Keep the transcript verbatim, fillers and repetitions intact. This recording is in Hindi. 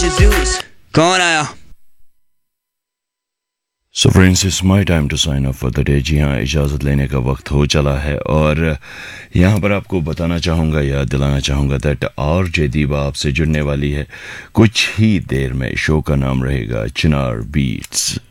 Jesus. कौन आया? So friends, it's my time to sign of for the day. जी हाँ, इजाज़त लेने का वक्त हो चला है और यहाँ पर आपको बताना चाहूँगा, याद दिलाना चाहूँगा दैट और जदीबा आपसे जुड़ने वाली है कुछ ही देर में। शो का नाम रहेगा चिनार बीट्स।